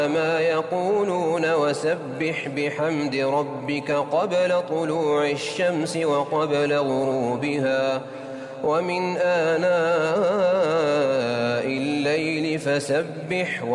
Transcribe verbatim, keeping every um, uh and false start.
ما يقولون وسبح بحمد ربك قبل طلوع الشمس وقبل غروبها ومن آناء الليل فسبح